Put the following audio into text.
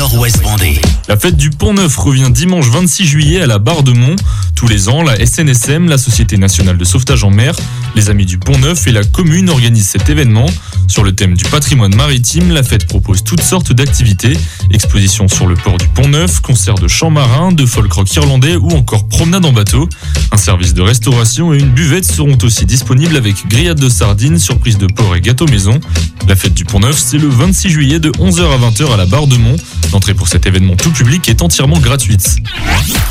Nord-Ouest Vendée. La fête du Pont-Neuf revient dimanche 26 juillet à la Barre de Mont. Tous les ans, la SNSM, la Société Nationale de Sauvetage en Mer, les Amis du Pont-Neuf et la commune organisent cet événement. Sur le thème du patrimoine maritime, la fête propose toutes sortes d'activités. Expositions sur le port du Pont-Neuf, concerts de chants marins, de folk rock irlandais ou encore promenade en bateau. Un service de restauration et une buvette seront aussi disponibles avec grillades de sardines, surprises de porc et gâteau maison. La fête du Pont-Neuf, c'est le 26 juillet de 11h à 20h à la Barre de Mont. L'entrée pour cet événement tout public est entièrement gratuite.